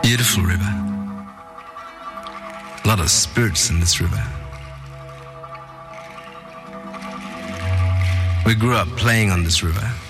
Beautiful river. A lot of spirits in this river. We grew up playing on this river.